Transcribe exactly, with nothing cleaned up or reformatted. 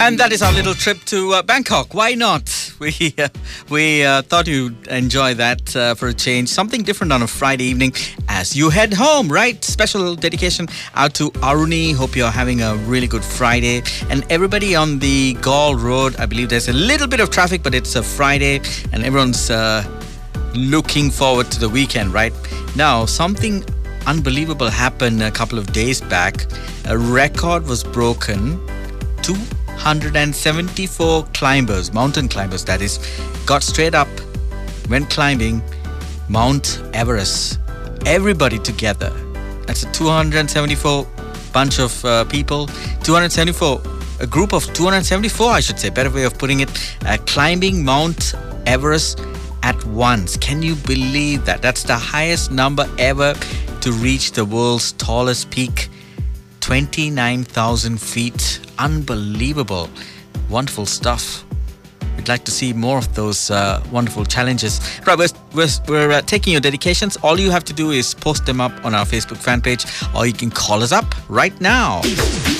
And that is our little trip to uh, Bangkok. Why not? We uh, we uh, thought you'd enjoy that uh, for a change. Something different on a Friday evening as you head home, right? Special dedication out to Aruni. Hope you're having a really good Friday. And everybody on the Gaul Road, I believe there's a little bit of traffic, but it's a Friday and everyone's uh, looking forward to the weekend, right? Now, something unbelievable happened a couple of days back. A record was broken. two hundred seventy-four climbers, mountain climbers that is, got straight up, went climbing Mount Everest. Everybody together. That's a two hundred seventy-four bunch of uh, people. two hundred seventy-four, a group of two hundred seventy-four, I should say, better way of putting it, uh, climbing Mount Everest at once. Can you believe that? That's the highest number ever to reach the world's tallest peak. twenty-nine thousand feet. Unbelievable. Wonderful stuff. We'd like to see more of those uh, wonderful challenges. Right, we're, we're, we're uh, taking your dedications. All you have to do is post them up on our Facebook fan page, or you can call us up right now.